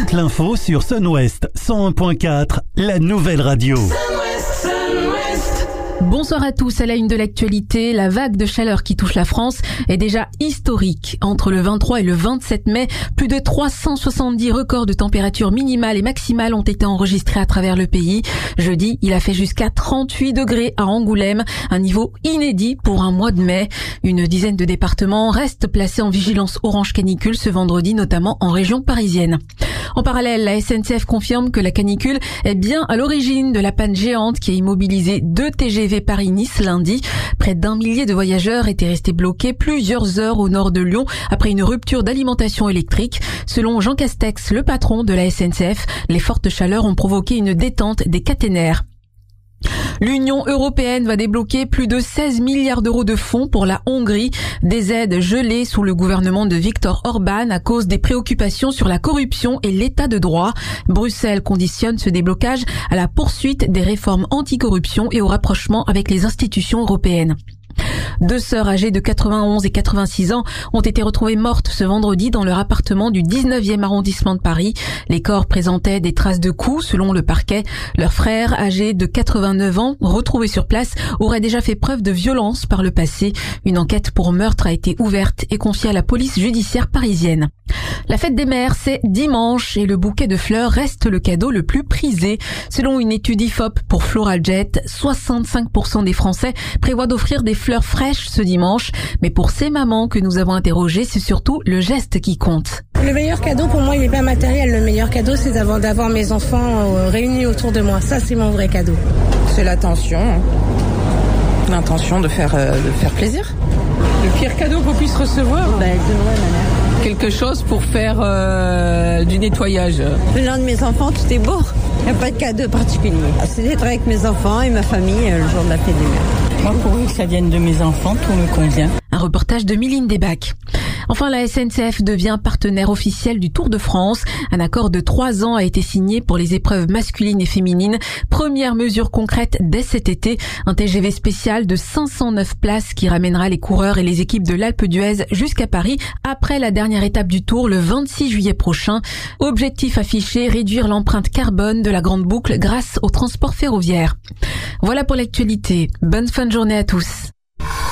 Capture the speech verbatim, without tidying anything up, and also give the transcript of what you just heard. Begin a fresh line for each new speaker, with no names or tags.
toute l'info sur Sun-Ouest cent un point quatre, la nouvelle radio.
Sun-Ouest, Sun-Ouest.
Bonsoir à tous. À la une de l'actualité, la vague de chaleur qui touche la France est déjà historique. Entre le vingt-trois et le vingt-sept mai, plus de trois cent soixante-dix records de température minimale et maximale ont été enregistrés à travers le pays. Jeudi, il a fait jusqu'à trente-huit degrés à Angoulême, un niveau inédit pour un mois de mai. Une dizaine de départements restent placés en vigilance orange canicule ce vendredi, notamment en région parisienne. En parallèle, la S N C F confirme que la canicule est bien à l'origine de la panne géante qui a immobilisé deux T G V Paris-Nice lundi. Près d'un millier de voyageurs étaient restés bloqués plusieurs heures au nord de Lyon après une rupture d'alimentation électrique. Selon Jean Castex, le patron de la S N C F, les fortes chaleurs ont provoqué une détente des caténaires. L'Union européenne va débloquer plus de seize milliards d'euros de fonds pour la Hongrie, des aides gelées sous le gouvernement de Viktor Orban à cause des préoccupations sur la corruption et l'état de droit. Bruxelles conditionne ce déblocage à la poursuite des réformes anticorruption et au rapprochement avec les institutions européennes. Deux sœurs âgées de quatre-vingt-onze et quatre-vingt-six ans ont été retrouvées mortes ce vendredi dans leur appartement du dix-neuvième arrondissement de Paris. Les corps présentaient des traces de coups selon le parquet. Leur frère, âgé de quatre-vingt-neuf ans, retrouvé sur place, aurait déjà fait preuve de violence par le passé. Une enquête pour meurtre a été ouverte et confiée à la police judiciaire parisienne. La fête des mères, c'est dimanche et le bouquet de fleurs reste le cadeau le plus prisé. Selon une étude I F O P pour Floraljet, soixante-cinq pour cent des Français prévoient d'offrir des fleurs fraîches ce dimanche. Mais pour ces mamans que nous avons interrogées, c'est surtout le geste qui compte.
Le meilleur cadeau pour moi, il n'est pas matériel. Le meilleur cadeau, c'est d'avoir, d'avoir mes enfants euh, réunis autour de moi. Ça, c'est mon vrai cadeau.
C'est l'attention. L'intention de faire, euh, de faire plaisir.
Le pire cadeau qu'on puisse recevoir,
ben, de Noël, madame.
Quelque chose pour faire euh, du nettoyage.
Venant de mes enfants, tout est beau. Il n'y a pas de cadeau particulier. C'est d'être avec mes enfants et ma famille le jour de la fête des mères.
Moi, pourvu que ça vienne de mes enfants, tout me convient.
Un reportage de Miline Desbacs. Enfin, la S N C F devient partenaire officiel du Tour de France. Un accord de trois ans a été signé pour les épreuves masculines et féminines. Première mesure concrète dès cet été, un T G V spécial de cinq cent neuf places qui ramènera les coureurs et les équipes de l'Alpe d'Huez jusqu'à Paris après la dernière étape du Tour le vingt-six juillet prochain. Objectif affiché, réduire l'empreinte carbone de la grande boucle grâce au transport ferroviaire. Voilà pour l'actualité. Bonne fin de journée à tous.